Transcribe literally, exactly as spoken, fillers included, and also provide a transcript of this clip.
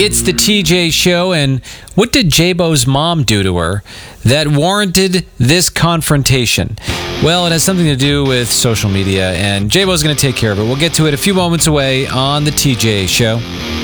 It's the T J Show, and what did J-Bo's mom do to her that warranted this confrontation? Well, it has something to do with social media, and J-Bo's going to take care of it. We'll get to it a few moments away on the T J Show.